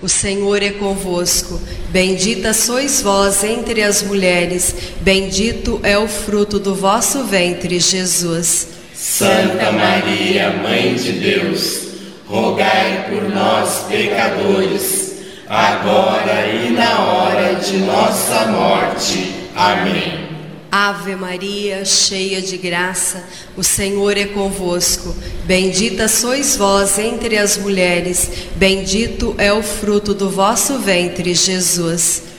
O Senhor é convosco. Bendita sois vós entre as mulheres, bendito é o fruto do vosso ventre, Jesus. Santa Maria, Mãe de Deus, rogai por nós, pecadores, agora e na hora de nossa morte. Amém. Ave Maria, cheia de graça, o Senhor é convosco. Bendita sois vós entre as mulheres, bendito é o fruto do vosso ventre, Jesus.